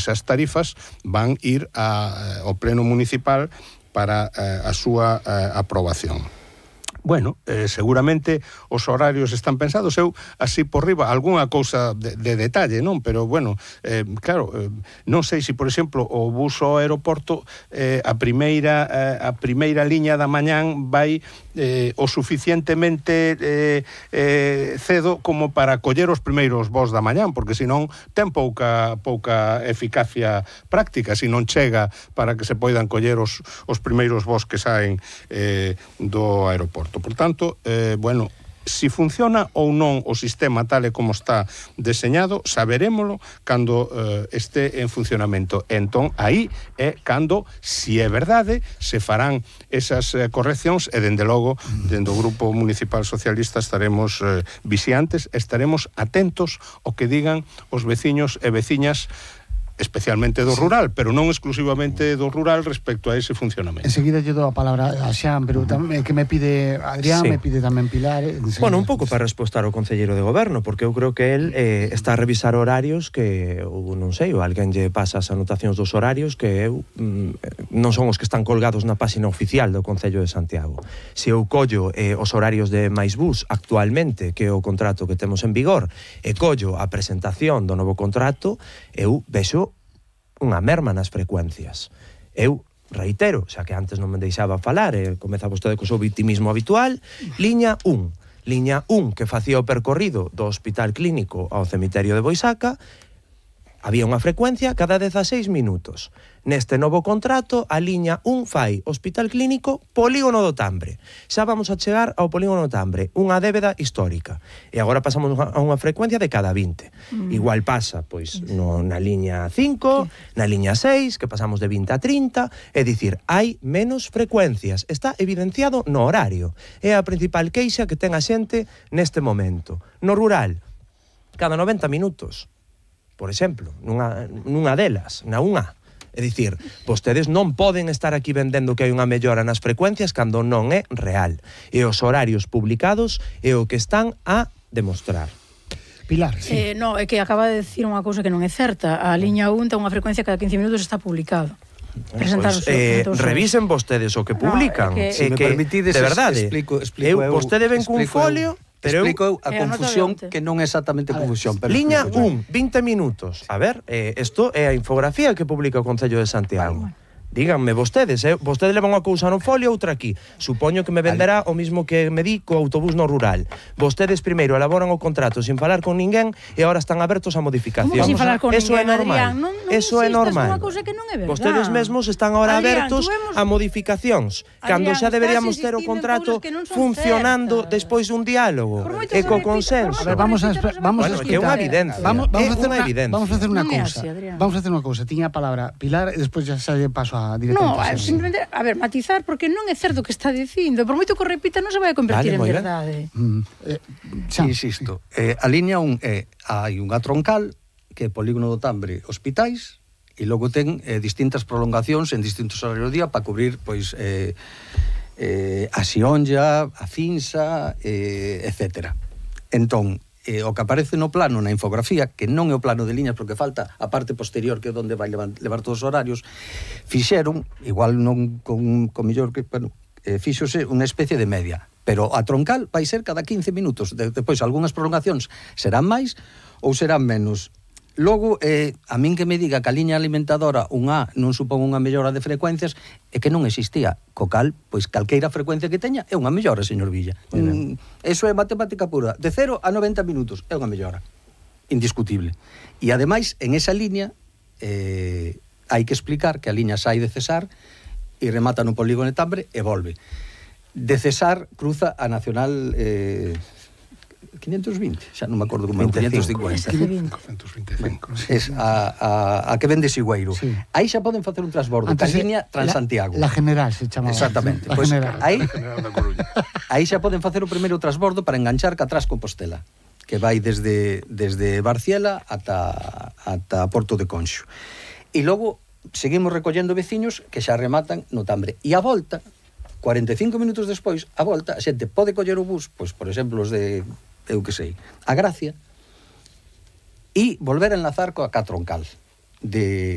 esas tarifas van ir ao pleno municipal para a súa aprobación. Bueno, seguramente os horarios están pensados. Eu, así por riba, algunha cousa de detalle, non? Pero, bueno, claro, non sei se, por exemplo, o bus ao aeroporto, a primeira liña da mañán vai o suficientemente cedo como para coller os primeiros voos da mañán, porque senón ten pouca eficacia práctica, se non chega para que se poidan coller os primeiros voos que saen do aeroporto. Por tanto, bueno, si funciona ou non o sistema tal e como está deseñado, saberémolo cando este en funcionamento. Entón, aí é cando, si é verdade, se farán esas correccións e, dende logo, dende o Grupo Municipal Socialista estaremos vixiantes, estaremos atentos ao que digan os veciños e veciñas, especialmente do rural, pero non exclusivamente do rural respecto a ese funcionamento. Enseguida lle dou a palabra a Xan, pero tamén que me pide Adrián, me pide tamén Pilar. Bueno, un pouco para respostar ao concelleiro de goberno, porque eu creo que el está a revisar horarios que, non sei, ou alguén lle pasa as anotacións dos horarios que eu non son os que están colgados na páxina oficial do Concello de Santiago. Se eu collo os horarios de MaisBus actualmente, que é o contrato que temos en vigor, e collo a presentación do novo contrato, eu vexo unha merma nas frecuencias. Eu reitero, xa que antes non me deixaba falar, comeza vostede co seu vitimismo habitual, liña 1. Liña 1, que facía o percorrido do Hospital Clínico ao cemiterio de Boisaca, había unha frecuencia cada 16 minutos. Neste novo contrato, a liña 1 fai Hospital Clínico, Polígono do Tambre. Xa vamos a chegar ao Polígono do Tambre, unha débeda histórica. E agora pasamos a unha frecuencia de cada 20. Igual pasa, pois, na liña 5, na liña 6, que pasamos de 20 a 30, é dicir, hai menos frecuencias. Está evidenciado no horario. É a principal queixa que ten a xente neste momento. No rural, cada 90 minutos. Por exemplo, nunha delas, na 1A. É dicir, vostedes non poden estar aquí vendendo que hai unha mellora nas frecuencias cando non é real. E os horarios publicados é o que están a demostrar. Pilar, sí. No, é que acaba de decir unha cousa que non é certa. A liña 1 ten unha frecuencia cada 15 minutos está publicado. Revisen vostedes o que publican. Se me permitides, de verdade, explico vostede ven cun folio. Pero explico a confusión que non é exactamente confusión. Liña 1, 20 minutos. A ver, isto é a infografía que publica o Concello de Santiago. Díganme vostedes, vostede leva unha cousa no folio, outra aquí. Supoño que me venderá o mismo que me di co autobús no rural. Vostedes primeiro elaboran o contrato sin falar con ninguén e agora están abertos a modificación. Como sin falar con Eso ninguén, é normal. Eso é normal. Vostedes mesmos están agora abertos a modificacións, cando xa deberíamos ter o contrato funcionando despois dun diálogo e co consenso. A ver, vamos a que é unha evidencia. Vamos a facer unha cousa. Vamos a facer unha cousa. Tiña a palabra Pilar e despois xa lle paso a directamente. No, simplemente, a ver, matizar, porque non é certo que está dicindo. Por moito que o repita, non se vai a convertir en verdade. Insisto, a liña 1 hai unha troncal que é Polígono do Tambre, hospitais, e logo ten distintas prolongacións en distintos horarios do día para cubrir, pois, a Xionlla, a Cinsa, etc. Entón, o que aparece no plano, na infografía, que non é o plano de liñas porque falta a parte posterior que é onde vai levar todos os horarios, fixeron, igual non con mellor que, bueno, fixose unha especie de media, pero a troncal vai ser cada 15 minutos, depois algunhas prolongacións serán máis ou serán menos. Logo, a min que me diga que a liña alimentadora 1A non supón unha mellora de frecuencias é que non existía. Co cal, pois calqueira frecuencia que teña é unha mellora, señor Villa. Eso é matemática pura. De 0 a 90 minutos é unha mellora. Indiscutible. E ademais, en esa liña hai que explicar que a liña sai de Cesar e remata no Polígono de Tambre e volve. De Cesar cruza a Nacional 520, xa non me acordo como é, 550. 525. Es a que vende Sigüeiro. Sí. Aí xa poden facer un transbordo, a liña Transantiago. La General se chamaba. Exactamente. Pois aí xa poden facer o primeiro transbordo para enganchar Catras Compostela, que vai desde Barciela ata Porto de Conxo. E logo seguimos recollendo veciños que xa rematan no Tambre. E a volta, 45 minutos despois, a volta, a xente pode coller o bus, pois, por exemplo, os de, eu que sei, a Gracia, e volver a enlazar coa Catroncal de